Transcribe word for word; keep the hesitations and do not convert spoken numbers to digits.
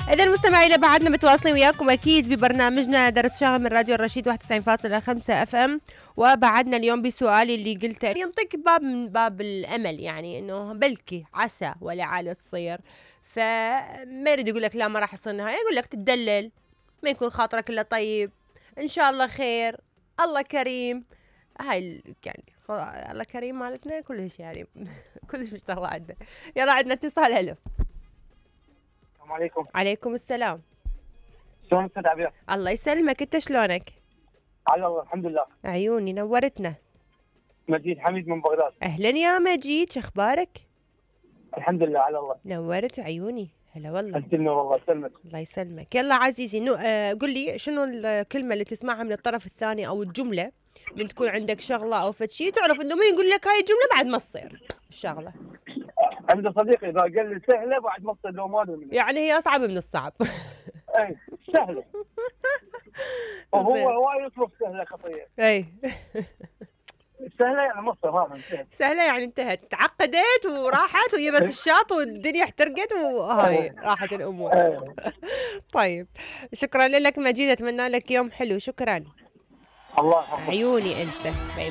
إذا مستمعينا بعدنا متواصلين وياكم أكيد ببرنامجنا درس شغل من راديو الرشيد واحد وتسعين فاصلة خمسة اف ام. وبعدنا اليوم بسؤالي اللي قلته ينطيك باب من باب الأمل، يعني إنه بلكي عسى ولا عالة تصير. فما يريد يقول لك لا ما راح يصير نهاية، يقول لك تدلل، ما يكون خاطرك إلا طيب، إن شاء الله خير، الله كريم. هاي يعني الله كريم مالتنا كلش يعني كلش مشتغلة عندنا. يلا عندنا اتصال. هلو. السلام عليكم. عليكم السلام. شلون استاذ عبير؟ الله يسلمك، انت شلونك؟ على الله الحمد لله. عيوني نورتنا. مجيد حميد من بغداد. اهلا يا مجيد، شخبارك؟ الحمد لله على الله. نورت عيوني. هلا والله. انت النور الله يسلمك. الله يسلمك. يلا عزيزي نو... آه قل لي شنو الكلمة اللي تسمعها من الطرف الثاني او الجملة من تكون عندك شغلة او فد شيء تعرف انه من يقول لك هاي الجملة بعد ما تصير الشغلة. عندي صديقي اذا قال لي سهله بعد ما تصير لو ما ادري منه. يعني هي اصعب من الصعب. اي سهله. وهو وايد يطلب سهله خطيه. اي سهله يعني ما تصير هذا انتهت. سهلة يعني انتهت، تعقدت وراحت وهي بس الشاط والدنيا احترقت وهاي راحت الامور. طيب شكرا لك مجيد، اتمنى لك يوم حلو. شكرا. الله يحفظك. عيوني انت.